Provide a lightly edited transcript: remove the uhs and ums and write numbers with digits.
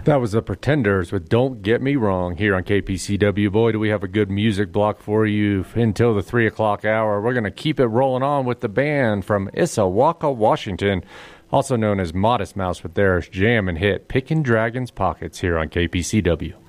That was the Pretenders with Don't Get Me Wrong here on KPCW. Boy, do we have a good music block for you until the 3 o'clock hour. We're going to keep it rolling on with the band from Issaquah, Washington, also known as Modest Mouse, with their jam and hit Pickin' Dragon's Pockets here on KPCW.